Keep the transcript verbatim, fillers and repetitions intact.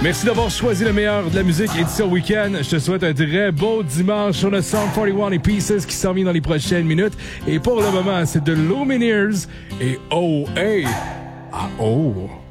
Merci d'avoir choisi le meilleur de la musique édition week-end. Je te souhaite un très beau dimanche sur le Sound quarante et un et Pieces qui s'en vient dans les prochaines minutes. Et pour le moment, c'est de Lumineers et Oh Hey. Ah oh.